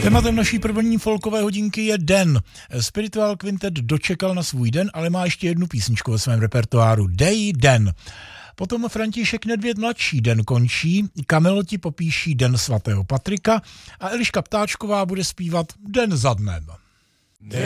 Tématem naší první folkové hodinky je den. Spiritual Quintet dočekal na svůj den, ale má ještě jednu písničku ve svém repertoáru. Dej den. Potom František Nedvěd mladší den končí, Kameloti popíší den svatého Patrika a Eliška Ptáčková bude zpívat Den za dnem.